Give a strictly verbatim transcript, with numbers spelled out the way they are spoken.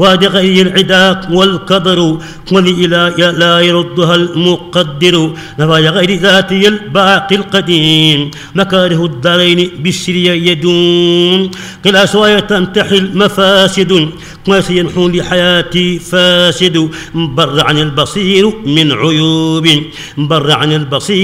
وهذه غير العداء والقدر ولإلى لا يردها المقدر نفايا غير ذاتي الباقي القديم مكاره الدارين بالسري يدوم قلا سوايا تنتحي المفاسد وسينحو لحياتي فاسد بر عن البصير من عيوب بر عن البصير